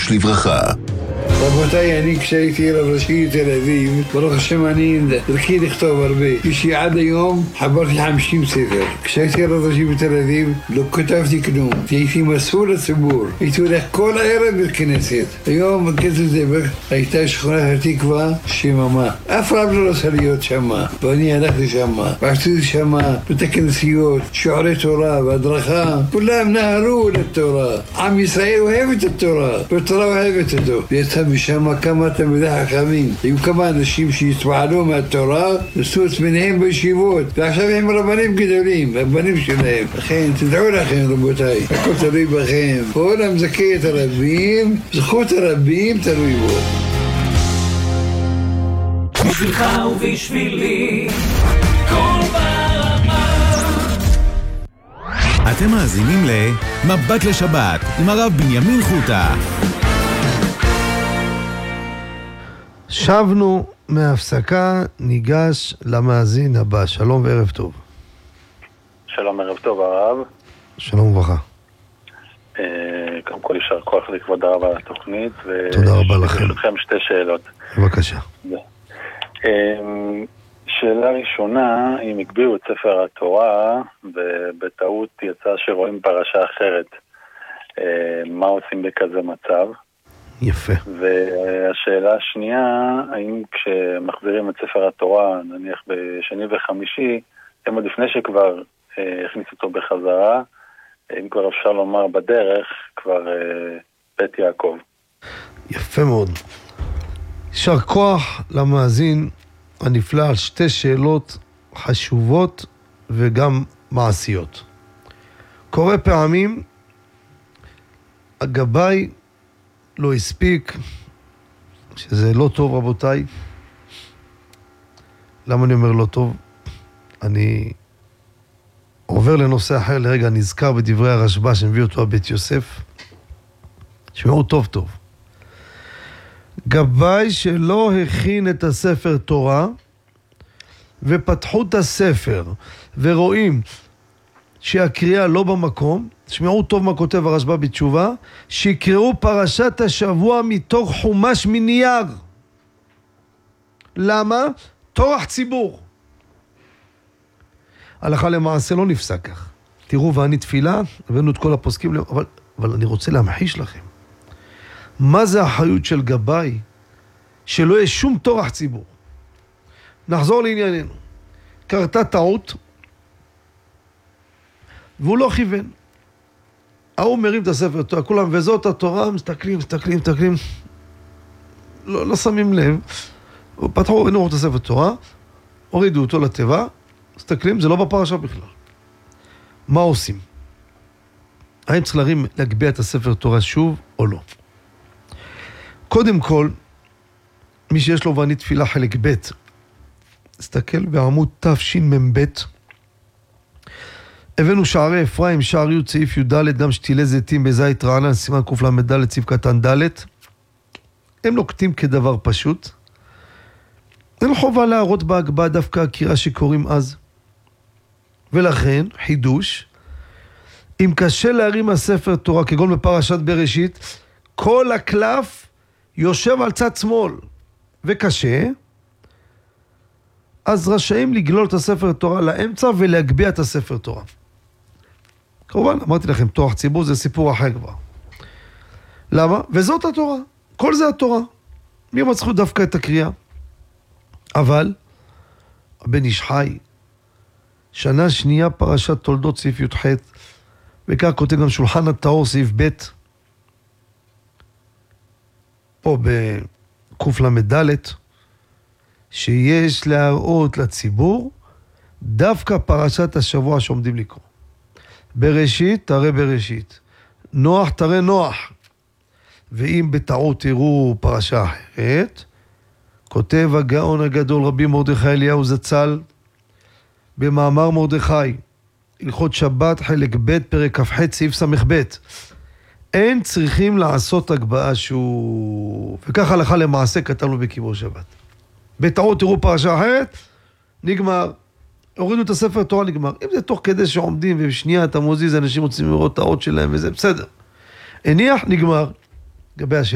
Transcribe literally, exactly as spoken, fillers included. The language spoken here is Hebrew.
קדוש לברכה. רבותיי, אני כשהייתי רב ראשי תל אביב, ברוך השם אני דרכי לכתוב הרבה. כשעד היום חברתי חמישים ספר. כשהייתי רב ראשי בתל אביב, לא כתבתי כלום. הייתי מסור לציבור. הייתי הולך כל הערב בכנסת. היום בכנסת זבח הייתה שכונת התקווה שממה. אף רב לא רצה להיות שמה. ואני הלכתי שמה. ועשיתי שמה בית הכנסיות, שיעורי תורה והדרכה. כולם נהרו לתורה. עם ישראל אוהב את התורה, והתורה אוהבת אותו. ויצא משם כמה תלמידי חכמים. היו כמה אנשים שהתפעלו מהתורה, עשו את ביניהם בישיבות, ועכשיו הם רבנים גדולים, רבנים שלהם. לכן, תדעו לכם רבותיי, הכל תלוי בכם. כל המזכה את הרבים, זכות הרבים תלוי בו. בשבילך ובשבילי, כל ברמה. אתם מאזינים למבט לשבת עם הרב בנימין חוטה. שבנו מהפסקה, ניגש למאזין הבא. שלום וערב טוב. שלום, ערב טוב הרב. שלום וברכה. קודם כל יישר כוח לכבוד הרב על התוכנית. תודה רבה לכם. ולכם שתי שאלות. בבקשה. שאלה ראשונה, אם הגבירו את ספר התורה ובטעות יצא שרואים פרשה אחרת, מה עושים בכזה מצב? יפה. והשאלה השנייה, האם כשמחזירים את ספר התורה, נניח בשני וחמישי, הם עוד לפני שכבר אה, הכניסו אותו בחזרה, אם כבר אפשר לומר בדרך, כבר אה, בית יעקב. יפה מאוד. יישר כוח למאזין הנפלא על שתי שאלות חשובות וגם מעשיות. קורה פעמים, הגבאי לא הספיק, שזה לא טוב רבותיי. למה אני אומר לא טוב? אני עובר לנושא אחר לרגע, נזכר בדברי הרשב"א שמביא אותו הבית יוסף. שמעו טוב טוב. גבאי שלא הכין את הספר תורה, ופתחו את הספר, ורואים שהקריאה לא במקום, שמעו טוב מה כותב הרשב"א בתשובה, שיקראו פרשת השבוע מתוך חומש מנייר. למה? טורח ציבור. הלכה למעשה לא נפסק כך. תראו, ואני תפילה, הבאנו את כל הפוסקים, אבל, אבל אני רוצה להמחיש לכם. מה זה האחריות של גבאי? שלא יהיה שום טורח ציבור. נחזור לענייננו. קרתה טעות, והוא לא כיוון. ההוא מרים את הספר תורה, כולם, וזאת התורה, מסתכלים, מסתכלים, מסתכלים, לא, לא שמים לב, פתחו, הנו את הספר תורה, הורידו אותו לטבע, מסתכלים, זה לא בפרשה בכלל. מה עושים? האם צריך להרים, להגביה את הספר תורה שוב או לא? קודם כל, מי שיש לו ואני תפילה חלק ב', תסתכל בעמוד תשמ"ב, הבאנו שערי אפרים, שער י' סעיף י' ד', גם שתילי זיתים בזית רענן, סימן קל"ד סעיף קטן ד', הם נוקטים כדבר פשוט. אין חובה להראות בהגבהה דווקא הקריאה שקוראים אז. ולכן, חידוש, אם קשה להרים הספר תורה, כגון בפרשת בראשית, כל הקלף יושב על צד שמאל, וקשה, אז רשאים לגלול את הספר תורה לאמצע ולהגביה את הספר תורה. כמובן, אמרתי לכם, טורח ציבור זה סיפור אחר כבר. למה? וזאת התורה. כל זה התורה. מי מצחו דווקא את הקריאה? אבל, הבן איש חי, שנה שנייה פרשת תולדות סעיף י"ח, וכך כותב גם שולחן הטהור סעיף ב', פה בקל"ד, שיש להראות לציבור דווקא פרשת השבוע שעומדים לקרוא. בראשית תראה בראשית, נוח תראה נוח, ואם בטעות תראו פרשה אחרת, כותב הגאון הגדול רבי מרדכי אליהו זצ"ל במאמר מרדכי, הלכות שבת חלק ב' פרק כ"ח סעיף ס"ב, אין צריכים לעשות הגבהה שוב, וכך הלכה למעשה כתבנו בקיבור שבת. בטעות תראו פרשה אחרת, נגמר. הורידו את הספר תורה, נגמר. אם זה תוך כדי שעומדים ובשנייה אתה מוזיז, אנשים רוצים לראות את האות שלהם וזה בסדר. הניח, נגמר. לגבי השאלה.